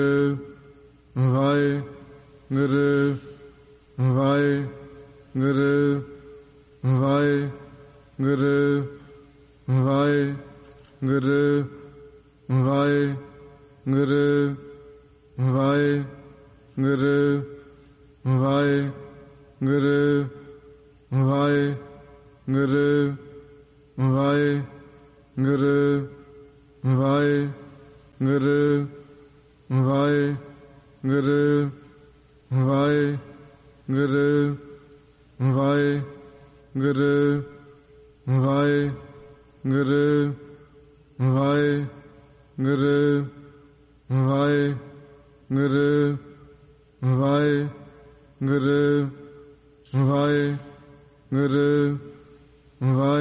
Waheguru Waheguru Waheguru Waheguru Waheguru Waheguru Waheguru Waheguru Waheguru Waheguru Waheguru Waheguru Waheguru Waheguru Waheguru Waheguru Waheguru Waheguru ਵਾਹਿ